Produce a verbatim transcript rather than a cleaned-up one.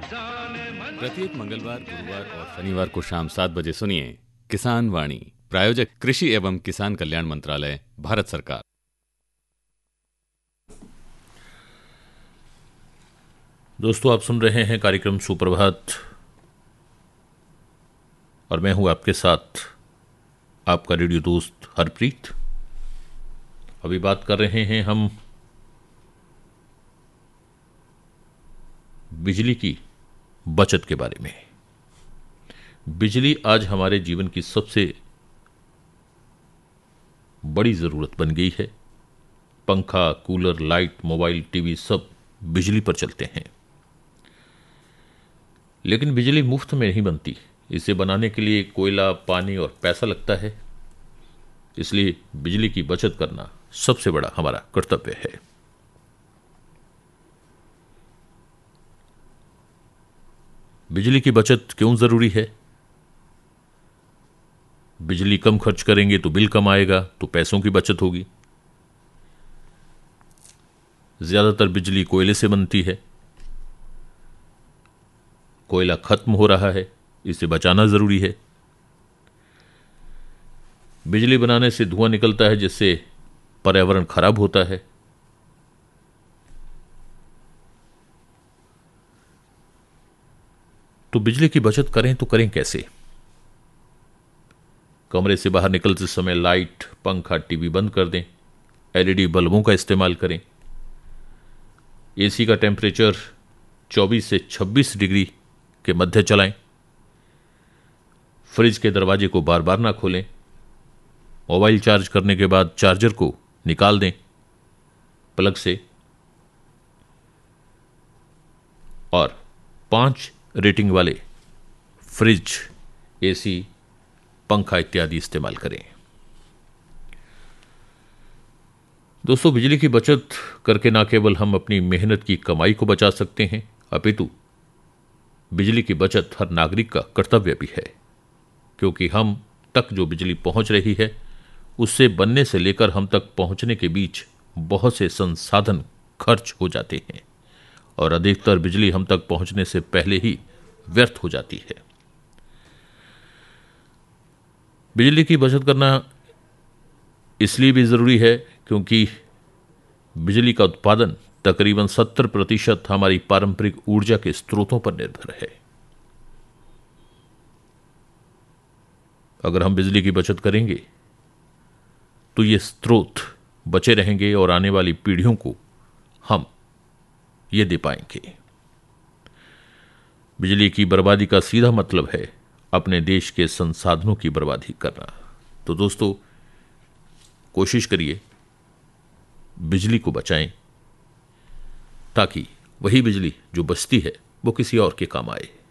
प्रत्येक मंगलवार, गुरुवार और शनिवार को शाम सात बजे सुनिए किसान वाणी। प्रायोजक कृषि एवं किसान कल्याण मंत्रालय, भारत सरकार। दोस्तों, आप सुन रहे हैं कार्यक्रम सुप्रभात और मैं हूं आपके साथ आपका रेडियो दोस्त हरप्रीत। अभी बात कर रहे हैं हम बिजली की बचत के बारे में। बिजली आज हमारे जीवन की सबसे बड़ी जरूरत बन गई है। पंखा, कूलर, लाइट, मोबाइल, टीवी सब बिजली पर चलते हैं। लेकिन बिजली मुफ्त में नहीं बनती। इसे बनाने के लिए कोयला, पानी और पैसा लगता है। इसलिए बिजली की बचत करना सबसे बड़ा हमारा कर्तव्य है। बिजली की बचत क्यों जरूरी है? बिजली कम खर्च करेंगे तो बिल कम आएगा, तो पैसों की बचत होगी। ज्यादातर बिजली कोयले से बनती है। कोयला खत्म हो रहा है, इसे बचाना जरूरी है। बिजली बनाने से धुआं निकलता है, जिससे पर्यावरण खराब होता है। तो बिजली की बचत करें तो करें कैसे? कमरे से बाहर निकलते समय लाइट, पंखा, टीवी बंद कर दें। एलईडी बल्बों का इस्तेमाल करें। एसी का टेम्परेचर चौबीस से छब्बीस डिग्री के मध्य चलाएं। फ्रिज के दरवाजे को बार बार ना खोलें। मोबाइल चार्ज करने के बाद चार्जर को निकाल दें प्लग से। और पांच रेटिंग वाले फ्रिज, एसी, पंखा इत्यादि इस्तेमाल करें। दोस्तों, बिजली की बचत करके ना केवल हम अपनी मेहनत की कमाई को बचा सकते हैं, अपितु बिजली की बचत हर नागरिक का कर्तव्य भी है। क्योंकि हम तक जो बिजली पहुंच रही है, उससे बनने से लेकर हम तक पहुंचने के बीच बहुत से संसाधन खर्च हो जाते हैं और अधिकतर बिजली हम तक पहुंचने से पहले ही व्यर्थ हो जाती है। बिजली की बचत करना इसलिए भी जरूरी है क्योंकि बिजली का उत्पादन तकरीबन सत्तर प्रतिशत हमारी पारंपरिक ऊर्जा के स्रोतों पर निर्भर है। अगर हम बिजली की बचत करेंगे तो ये स्रोत बचे रहेंगे और आने वाली पीढ़ियों को हम ये दे पाएंगे। बिजली की बर्बादी का सीधा मतलब है अपने देश के संसाधनों की बर्बादी करना। तो दोस्तों, कोशिश करिए बिजली को बचाएं, ताकि वही बिजली जो बचती है वो किसी और के काम आए।